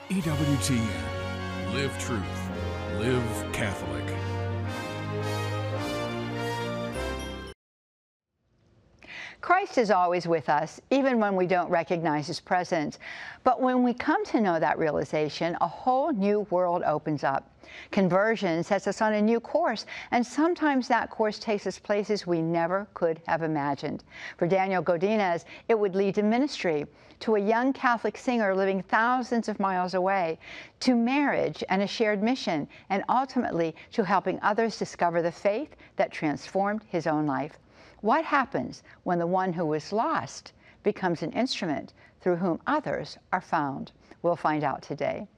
EWTN. Live truth. Live Catholic. Christ is always with us, even when we don't recognize His presence. But when we come to know that realization, a whole new world opens up. Conversion sets us on a new course, and sometimes that course takes us places we never could have imagined. For Daniel Godinez, it would lead to ministry, to a young Catholic singer living thousands of miles away, to marriage and a shared mission, and ultimately to helping others discover the faith that transformed his own life. What happens when the one who was lost becomes an instrument through whom others are found? We'll find out today.